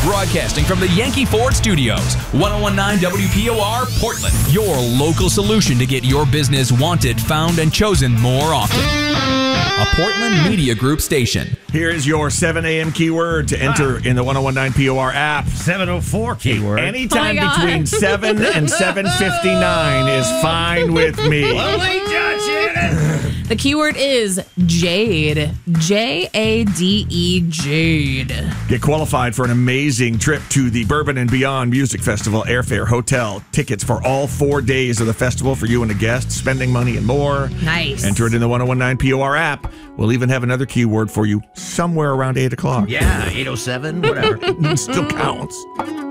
Broadcasting from the Yankee Ford Studios, 1019 WPOR, Portland. Your local solution to get your business wanted, found, and chosen more often. A Portland Media Group station. Here is your 7 a.m. keyword to enter in the 1019 POR app. 704 keyword. Anytime between 7 and 7:59 is fine with me. The keyword is Jade. Jade. Jade. Get qualified for an amazing trip to the Bourbon and Beyond Music Festival, airfare, hotel, tickets for all 4 days of the festival for you and a guest, spending money and more. Nice. Enter it in the 1019 POR app. We'll even have another keyword for you somewhere around 8 o'clock. Yeah, 8:07, whatever. It still counts.